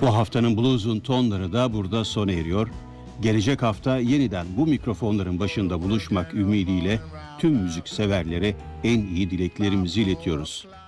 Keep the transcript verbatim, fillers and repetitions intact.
Bu haftanın Blues'un tonları da burada sona eriyor. Gelecek hafta yeniden bu mikrofonların başında buluşmak ümidiyle tüm müzik severlere en iyi dileklerimizi iletiyoruz.